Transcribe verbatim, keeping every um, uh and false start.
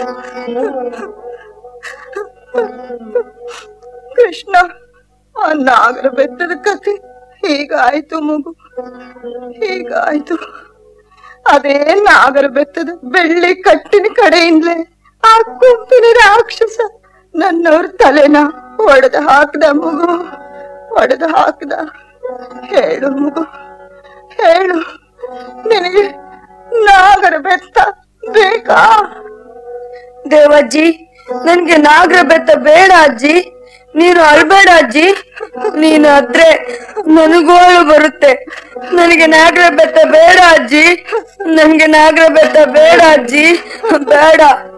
ಕೃಷ್ಣ, ಆ ನಾಗರ ಬೆತ್ತದ ಕಥೆ ಹೀಗಾಯ್ತು ಮಗು, ಹೀಗಾಯ್ತು. ಅದೇ ನಾಗರ ಬೆತ್ತದ ಬೆಳ್ಳಿ ಕಟ್ಟಿನ ಕಡೆಯಿಂದಲೇ ಆ ಗುಂಪಿನ ರಾಕ್ಷಸ ನನ್ನವ್ರ ತಲೆನ ಒಡೆದು ಹಾಕ್ದ ಮಗು, ಒಡೆದು ಹಾಕ್ದ. ಹೇಳು ಮಗು, ಹೇಳು, ನಿನಗೆ ನಾಗರ ಬೆತ್ತ ಬೇಕಾ? ದೇವಜ್ಜಿ, ನನ್ಗೆ ನಾಗರ ಬೆತ್ತ ಬೇಡ ಅಜ್ಜಿ. ನೀನು ಅಳ್ಬೇಡ ಅಜ್ಜಿ. ನೀನು ಅದ್ರೆ ನನಗೋಳು ಬರುತ್ತೆ. ನನಗೆ ನಾಗರ ಬೆತ್ತ ಬೇಡ ಅಜ್ಜಿ. ನನ್ಗೆ ನಾಗರ ಬೆತ್ತ ಬೇಡ ಅಜ್ಜಿ, ಬೇಡ.